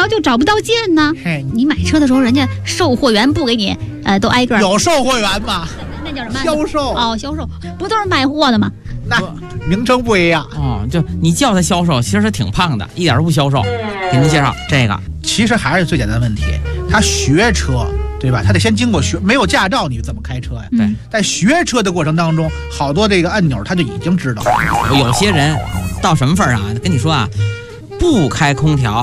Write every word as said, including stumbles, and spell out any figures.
条就找不到键呢？你买车的时候，人家售货员不给你，呃，都挨个有售货员吗？ 那叫什么？ 销售哦，销售不都是卖货的吗？ 那名称不一样哦。就你叫他销售，其实他挺胖的，一点都不销售。给您介绍这个， 其实还是最简单的问题，他学车。对吧？他得先经过学，没有驾照你怎么开车呀？ 对， 在学车的过程当中，好多这个按钮他就已经知道。 有些人到什么份儿上啊？跟你说啊，不开空调